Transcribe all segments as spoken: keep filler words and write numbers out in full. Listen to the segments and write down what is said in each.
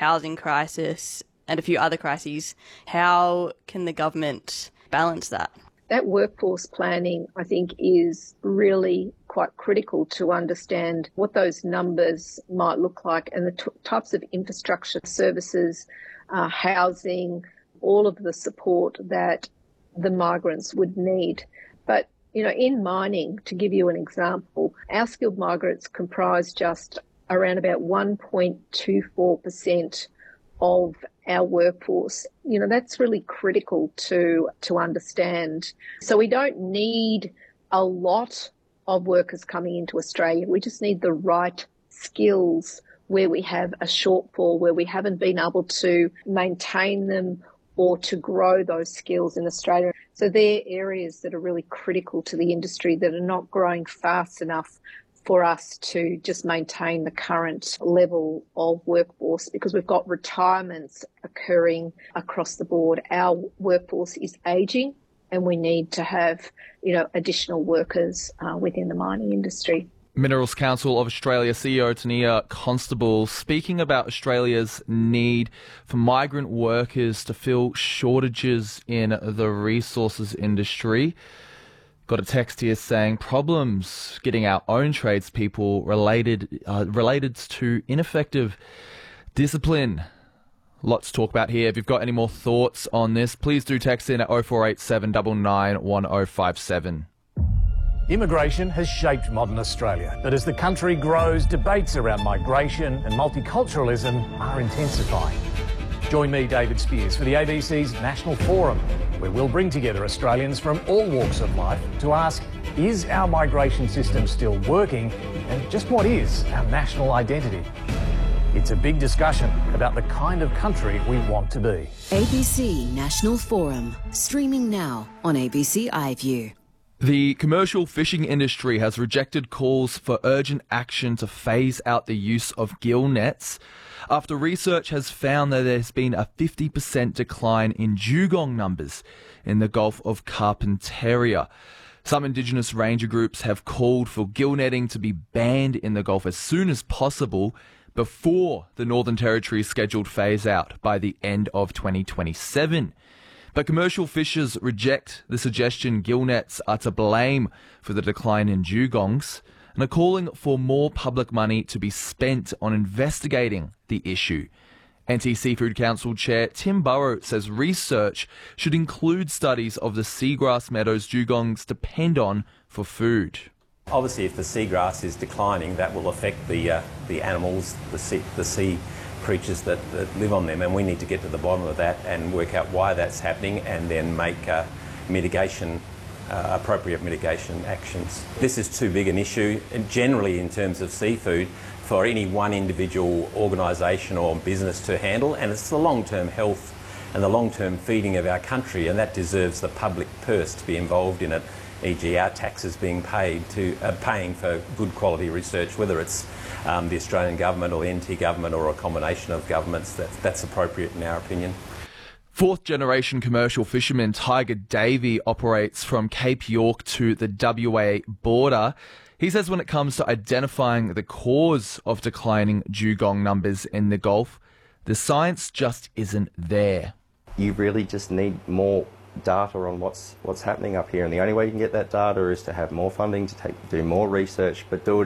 housing crisis and a few other crises. How can the government balance that? That workforce planning, I think, is really quite critical to understand what those numbers might look like and the t- types of infrastructure services, uh, housing, all of the support that the migrants would need. But, you know, in mining, to give you an example, our skilled migrants comprise just around about one point two four percent of our workforce. You know, that's really critical to to understand. So we don't need a lot of workers coming into Australia. We just need the right skills where we have a shortfall, where we haven't been able to maintain them or to grow those skills in Australia. So they're areas that are really critical to the industry that are not growing fast enough for us to just maintain the current level of workforce, because we've got retirements occurring across the board. Our workforce is ageing and we need to have, you know, additional workers uh, within the mining industry. Minerals Council of Australia C E O Tania Constable speaking about Australia's need for migrant workers to fill shortages in the resources industry. Got a text here saying problems getting our own tradespeople related uh, related to ineffective discipline. Lots to talk about here. If you've got any more thoughts on this, please do text in at oh four eight seven nine nine one oh five seven. Immigration has shaped modern Australia, but as the country grows, debates around migration and multiculturalism are intensifying. Join me, David Spears, for the A B C's National Forum, where we'll bring together Australians from all walks of life to ask, is our migration system still working, and just what is our national identity? It's a big discussion about the kind of country we want to be. A B C National Forum, streaming now on A B C iView. The commercial fishing industry has rejected calls for urgent action to phase out the use of gill nets after research has found that there's been a fifty percent decline in dugong numbers in the Gulf of Carpentaria. Some Indigenous ranger groups have called for gill netting to be banned in the Gulf as soon as possible before the Northern Territory's scheduled phase out by the end of twenty twenty-seven. But commercial fishers reject the suggestion gill nets are to blame for the decline in dugongs and are calling for more public money to be spent on investigating the issue. Anti-Seafood Council Chair Tim Burrow says research should include studies of the seagrass meadows dugongs depend on for food. Obviously, if the seagrass is declining, that will affect the uh, the animals, the sea, the sea creatures that, that live on them, and we need to get to the bottom of that and work out why that's happening and then make uh, mitigation, uh, appropriate mitigation actions. This is too big an issue, and generally in terms of seafood, for any one individual organisation or business to handle, and it's the long-term health and the long-term feeding of our country, and that deserves the public purse to be involved in it, for example our taxes being paid to uh, paying for good quality research, whether it's um, the Australian government or the N T government or a combination of governments. That, that's appropriate in our opinion. Fourth generation commercial fisherman Tiger Davey operates from Cape York to the W A border. He says when it comes to identifying the cause of declining dugong numbers in the Gulf, the science just isn't there. You really just need more data on what's what's happening up here, and the only way you can get that data is to have more funding, to take do more research, but do it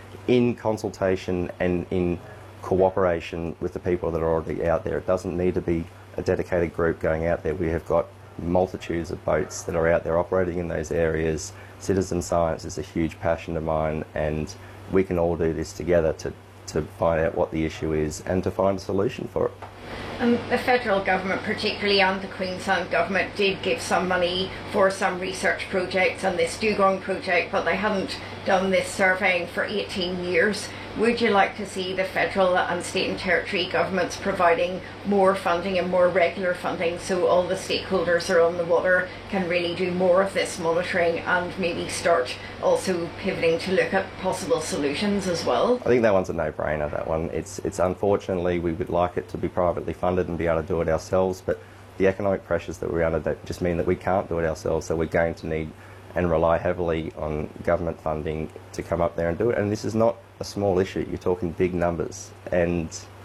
in consultation and in cooperation with the people that are already out there. It doesn't need to be a dedicated group going out there. We have got multitudes of boats that are out there operating in those areas. Citizen science is a huge passion of mine, and we can all do this together to, to find out what the issue is and to find a solution for it. Um, the federal government particularly and the Queensland government did give some money for some research projects on this dugong project, but they hadn't done this surveying for eighteen years. Would you like to see the federal and state and territory governments providing more funding and more regular funding so all the stakeholders are on the water can really do more of this monitoring and maybe start also pivoting to look at possible solutions as well? I think that one's a no-brainer, that one. It's, it's unfortunately, we would like it to be privately funded and be able to do it ourselves, but the economic pressures that we're under just mean that we can't do it ourselves, so we're going to need and rely heavily on government funding to come up there and do it. And this is not a small issue. You're talking big numbers, and